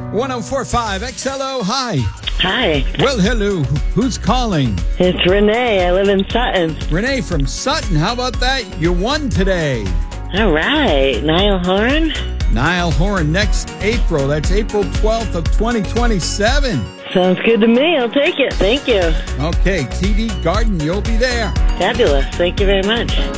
1045 XLO. Hi. Hi, Well, hello. Who's calling? it's Renee. I live in Sutton. Renee from Sutton. How about that? You won today. All right, Niall Horn. Niall Horan next April. That's April 12th of 2027. Sounds good to me. I'll take it. Thank you. Okay, TD Garden, you'll be there. Fabulous. Thank you very much.